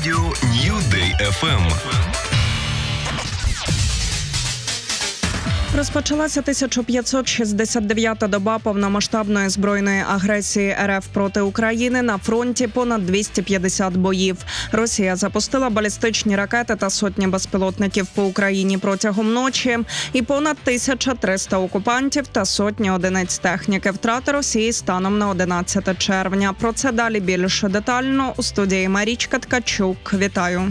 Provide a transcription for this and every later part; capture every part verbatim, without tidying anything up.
радіо New Day еф ем. Розпочалася тисяча п'ятсот шістдесят дев'ята доба повномасштабної збройної агресії РФ проти України. На фронті понад двісті п'ятдесят боїв. Росія запустила балістичні ракети та сотні безпілотників по Україні протягом ночі. І понад тисяча триста окупантів та сотні одиниць техніки. Втрати Росії станом на одинадцяте червня. Про це далі більш детально у студії Марічка Ткачук. Вітаю.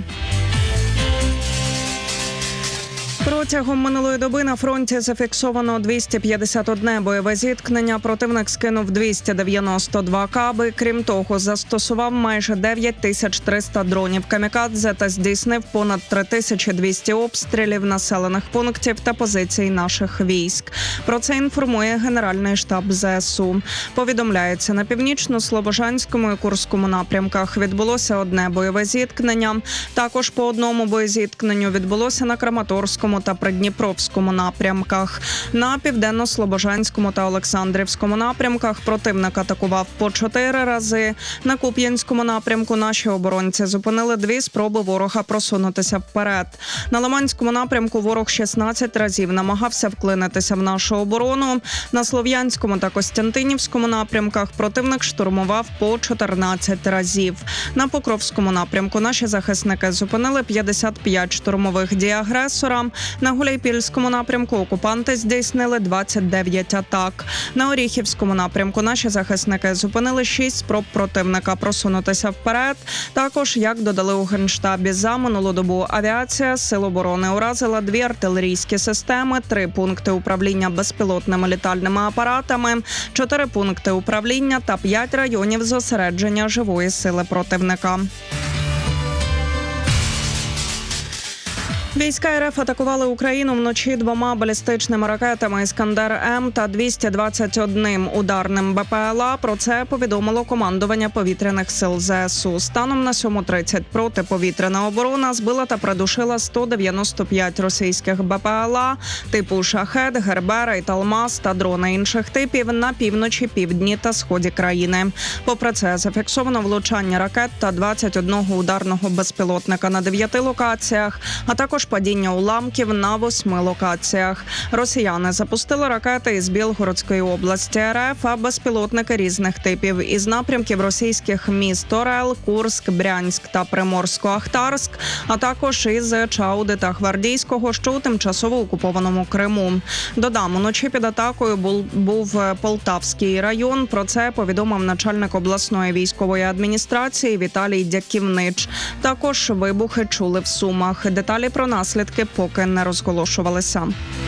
Протягом минулої доби на фронті зафіксовано двісті п'ятдесят одне бойове зіткнення. Противник скинув двісті дев'яносто два каби. Крім того, застосував майже дев'ять тисяч триста дронів камікадзе та здійснив понад три тисячі двісті обстрілів населених пунктів та позицій наших військ. Про це інформує Генеральний штаб зе ес у. Повідомляється, на північно-слобожанському і Курському напрямках відбулося одне бойове зіткнення. Також по одному боєзіткненню відбулося на Краматорському та Придніпровському напрямках. На Південно-Слобожанському та Олександрівському напрямках противник атакував по чотири рази. На Куп'янському напрямку наші оборонці зупинили дві спроби ворога просунутися вперед. На Лиманському напрямку ворог шістнадцять разів намагався вклинитися в нашу оборону. На Слов'янському та Костянтинівському напрямках противник штурмував по чотирнадцять разів. На Покровському напрямку наші захисники зупинили п'ятдесят п'ять штурмових дій агресора. На Гуляйпільському напрямку окупанти здійснили двадцять дев'ять атак. На Оріхівському напрямку наші захисники зупинили шість спроб противника просунутися вперед. Також, як додали у Генштабі, за минулу добу авіація Сил оборони уразила дві артилерійські системи, три пункти управління безпілотними літальними апаратами, чотири пункти управління та п'ять районів зосередження живої сили противника. Війська РФ атакували Україну вночі двома балістичними ракетами «Іскандер-М» та двісті двадцять одним ударним Бе Пе Ел А. Про це повідомило командування повітряних сил зе ес у. Станом на сьому тридцять протиповітряна оборона збила та придушила сто дев'яносто п'ять російських Бе Пе Ел А типу «Шахед», «Гербера» і «Талмаз» та дрони інших типів на півночі, півдні та сході країни. Попри це, зафіксовано влучання ракет та двадцять одного ударного безпілотника на дев'яти локаціях, а також падіння уламків на восьми локаціях. Росіяни запустили ракети із Білгородської області РФ, а безпілотники різних типів із напрямків російських міст Орел, Курськ, Брянськ та Приморсько-Ахтарськ, а також із Чауди та Гвардійського, що у тимчасово окупованому Криму. Додам, уночі під атакою був Полтавський район. Про це повідомив начальник обласної військової адміністрації Віталій Дяківнич. Також вибухи чули в Сумах. Деталі про наслідки поки не розголошувалися.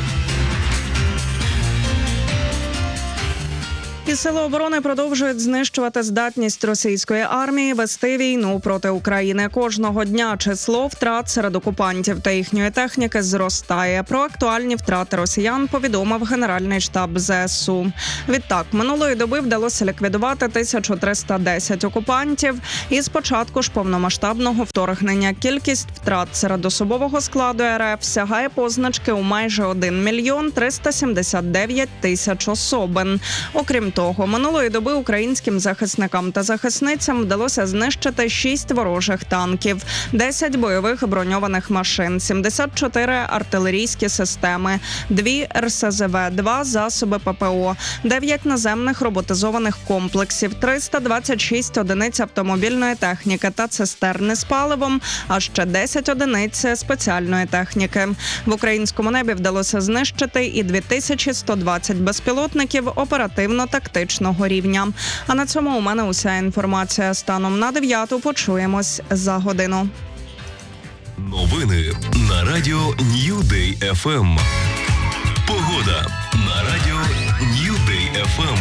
І сили оборони продовжують знищувати здатність російської армії вести війну проти України. Кожного дня число втрат серед окупантів та їхньої техніки зростає. Про актуальні втрати росіян повідомив Генеральний штаб зе ес у. Відтак, минулої доби вдалося ліквідувати тисячу триста десять окупантів. І з початку ж повномасштабного вторгнення кількість втрат серед особового складу РФ сягає позначки у майже один мільйон триста сімдесят дев'ять тисяч особин. Окрім того, минулої доби українським захисникам та захисницям вдалося знищити шість ворожих танків, десять бойових броньованих машин, сімдесят чотири артилерійські системи, дві ер ес зе ве, два засоби пе пе о, дев'ять наземних роботизованих комплексів, триста двадцять шість одиниць автомобільної техніки та цистерни з паливом, а ще десять одиниць спеціальної техніки. В українському небі вдалося знищити і дві тисячі сто двадцять безпілотників оперативно-тактичного рівня. А на цьому у мене уся інформація. Станом на дев'яту почуємось за годину. Новини на радіо New Day еф ем. Погода на радіо New Day еф ем.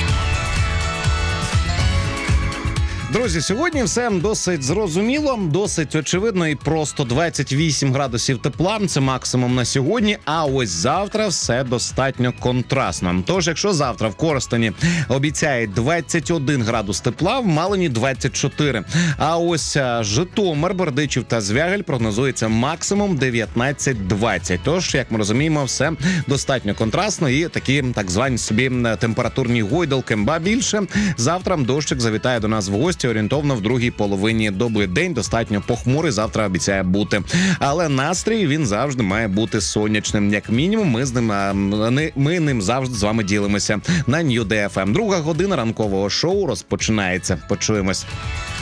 Друзі, сьогодні все досить зрозуміло, досить очевидно і просто двадцять вісім градусів тепла – це максимум на сьогодні, а ось завтра все достатньо контрастно. Тож, якщо завтра в Коростені обіцяють двадцять один градус тепла, в Малині двадцять чотири. А ось Житомир, Бердичів та Звягель прогнозується максимум дев'ятнадцять двадцять. Тож, як ми розуміємо, все достатньо контрастно і такі так звані собі температурні гойдалки. Ба більше, завтра дощик завітає до нас в гості зміниться орієнтовно в другій половині доби. День достатньо похмурий, завтра обіцяє бути. Але настрій він завжди має бути сонячним. Як мінімум, ми з ним а, не- ми ним завжди з вами ділимося на Нью Дей Еф Ем. Друга година ранкового шоу розпочинається. Почуємось.